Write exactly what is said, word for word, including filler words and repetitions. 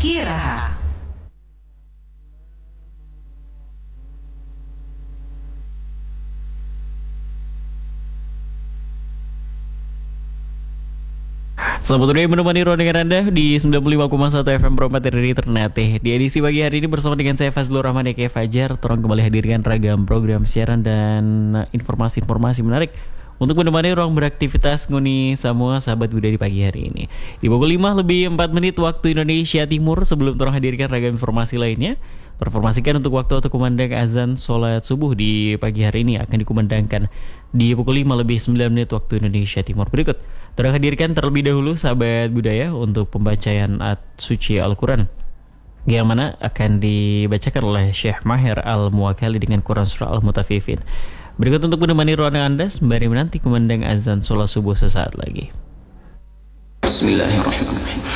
Kiraha. Selamat sore menemani ruang dengan Anda di sembilan puluh lima koma satu F M Promat dari Ternate. Di edisi pagi hari ini bersama dengan saya Fazlur Rahman Eke Fajar, Terang kembali hadirkan ragam program siaran dan informasi-informasi menarik untuk menemani ruang beraktivitas nguni semua sahabat Buda di pagi hari ini. Di pukul lima lebih empat menit waktu Indonesia Timur, sebelum Terang hadirkan ragam informasi lainnya, terformasikan untuk waktu atau kumandang azan sholat subuh di pagi hari ini akan dikumandangkan di pukul lima lebih sembilan menit waktu Indonesia Timur. Berikut Terang hadirkan terlebih dahulu sahabat budaya untuk pembacaan ayat suci Al-Quran yang mana akan dibacakan oleh Syekh Maher Al-Muwakali dengan Quran Surah Al-Mutaffifin. Berikut untuk menemani ruangan Anda sembari menanti kumandang azan sholat subuh sesaat lagi. Bismillahirrahmanirrahim.